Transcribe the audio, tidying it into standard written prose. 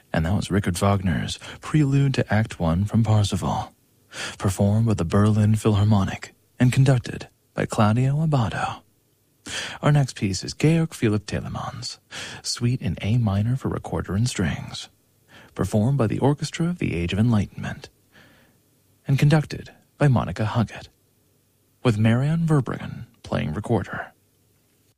And that was Richard Wagner's Prelude to Act One from Parsifal, performed with the Berlin Philharmonic and conducted by Claudio Abbado. Our next piece is Georg Philipp Telemann's Suite in A minor for recorder and strings, performed by the Orchestra of the Age of Enlightenment and conducted by Monica Huggett, with Marion Verbruggen playing recorder.